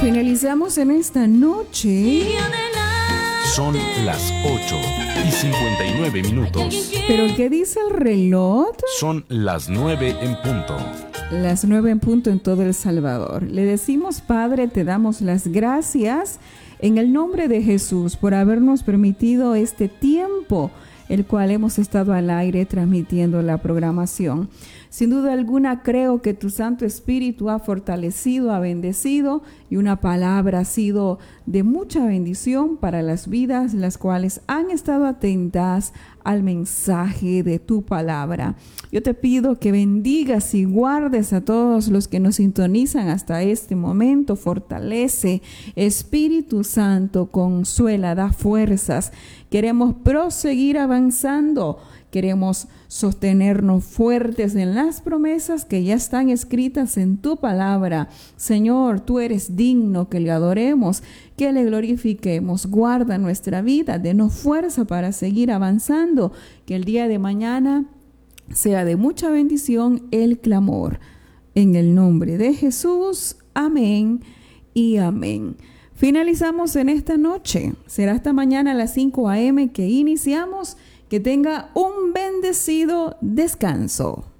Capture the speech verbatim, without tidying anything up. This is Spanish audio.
Finalizamos en esta noche. Son las ocho y cincuenta y nueve minutos. ¿Pero qué dice el reloj? Son las nueve en punto. Las nueve en punto en todo El Salvador. Le decimos, Padre, te damos las gracias en el nombre de Jesús por habernos permitido este tiempo, el cual hemos estado al aire transmitiendo la programación. Sin duda alguna, creo que tu Santo Espíritu ha fortalecido, ha bendecido, y una palabra ha sido de mucha bendición para las vidas, las cuales han estado atentas al mensaje de tu palabra. Yo te pido que bendigas y guardes a todos los que nos sintonizan hasta este momento. Fortalece, Espíritu Santo, consuela, da fuerzas. Queremos proseguir avanzando. Queremos sostenernos fuertes en las promesas que ya están escritas en tu palabra. Señor, tú eres digno que le adoremos, que le glorifiquemos. Guarda nuestra vida, denos fuerza para seguir avanzando. Que el día de mañana sea de mucha bendición el clamor. En el nombre de Jesús, amén y amén. Finalizamos en esta noche. Será hasta mañana a las cinco a eme que iniciamos. Que tenga un bendecido descanso.